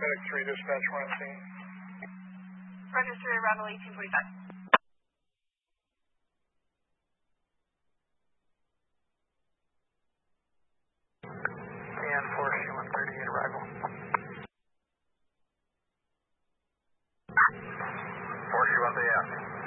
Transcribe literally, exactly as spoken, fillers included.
Medic three, dispatch, we're on scene. Roger, three, arrival eighteen forty-five. And four C one thirty-eight, arrival. four C one thirty-eight.